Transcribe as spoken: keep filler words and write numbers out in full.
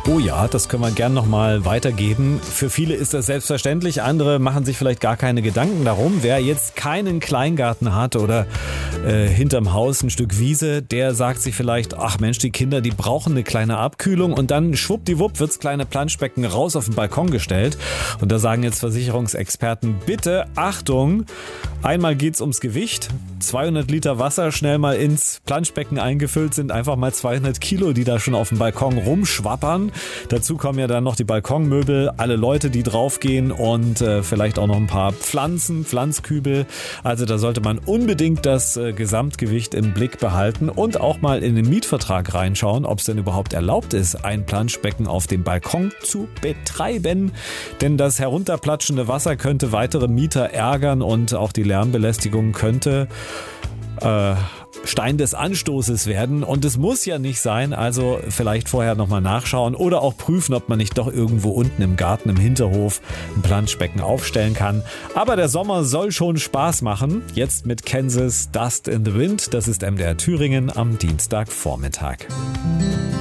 Oh ja, das können wir gern nochmal weitergeben. Für viele ist das selbstverständlich, andere machen sich vielleicht gar keine Gedanken darum. Wer jetzt keinen Kleingarten hat oder äh, hinterm Haus ein Stück Wiese, der sagt sich vielleicht, ach Mensch, die Kinder, die brauchen eine kleine Abkühlung und dann schwuppdiwupp wird's kleine Planschbecken raus auf den Balkon gestellt. Und da sagen jetzt Versicherungsexperten, bitte Achtung, einmal geht's ums Gewicht. zweihundert Liter Wasser schnell mal ins Planschbecken eingefüllt sind einfach mal zweihundert Kilo, die da schon auf dem Balkon rumschwappern. Dazu kommen ja dann noch die Balkonmöbel, alle Leute, die draufgehen und äh, vielleicht auch noch ein paar Pflanzen, Pflanzkübel. Also da sollte man unbedingt das äh, Gesamtgewicht im Blick behalten und auch mal in den Mietvertrag reinschauen, ob es denn überhaupt erlaubt ist, ein Planschbecken auf dem Balkon zu betreiben. Denn das herunterplatschende Wasser könnte weitere Mieter ärgern und auch die Lärmbelästigung könnte äh, Stein des Anstoßes werden. Und es muss ja nicht sein, also vielleicht vorher nochmal nachschauen oder auch prüfen, ob man nicht doch irgendwo unten im Garten, im Hinterhof ein Planschbecken aufstellen kann. Aber der Sommer soll schon Spaß machen. Jetzt mit Kansas Dust in the Wind. Das ist M D R Thüringen am Dienstagvormittag.